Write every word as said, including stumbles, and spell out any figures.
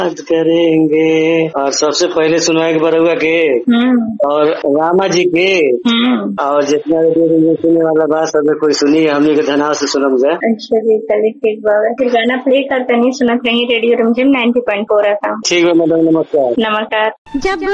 बात करेंगे। और सबसे पहले सुनाए बरुआ के और रामा जी के और जितना रेडियो सुनने वाला बात सब कोई सुनी हमने के धनाव से सुनम जा। अच्छा जी, चलिए ठीक बात। फिर गाना प्ले करते नहीं सुनत रही रेडियो रिमझिम नाइन्टी पॉइंट फोर एफ एम। ठीक है मैडम, नमस्कार। नमस्कार। जब